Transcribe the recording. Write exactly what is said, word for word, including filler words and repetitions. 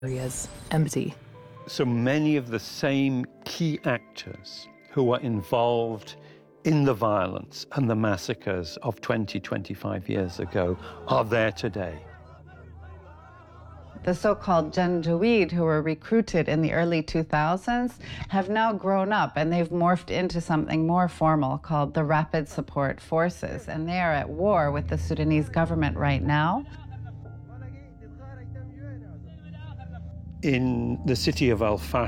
areas empty. So many of the same key actors who were involved in the violence and the massacres of twenty, twenty-five years ago are there today. The so-called Janjaweed who were recruited in the early two thousands have now grown up and they've morphed into something more formal called the Rapid Support Forces, and they are at war with the Sudanese government right now. In the city of Al Fashir,